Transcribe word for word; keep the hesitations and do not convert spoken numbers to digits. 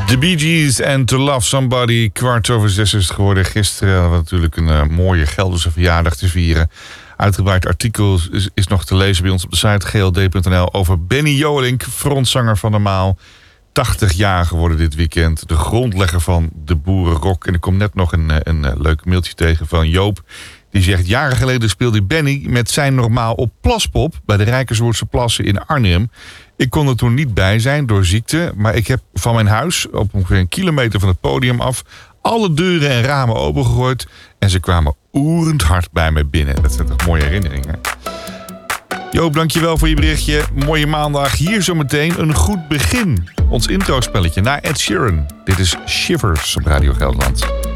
The Bee Gees en To Love Somebody. Kwart over zes is het geworden. Gisteren hadden we natuurlijk een uh, mooie Gelderse verjaardag te vieren. Uitgebreid artikel is, is nog te lezen bij ons op de site g l d punt n l over Benny Jolink, frontzanger van Normaal. tachtig jaar geworden dit weekend. De grondlegger van de boerenrock. En er komt net nog een, een, een leuk mailtje tegen van Joop. Die zegt, jaren geleden speelde Benny met zijn Normaal op Plaspop bij de Rijkerswoerdse Plassen in Arnhem. Ik kon er toen niet bij zijn door ziekte, maar ik heb van mijn huis op ongeveer een kilometer van het podium af alle deuren en ramen opengegooid en ze kwamen oerend hard bij me binnen. Dat zijn toch mooie herinneringen. Joop, dankjewel voor je berichtje. Mooie maandag. Hier zometeen een goed begin. Ons introspelletje naar Ed Sheeran. Dit is Shivers op Radio Gelderland.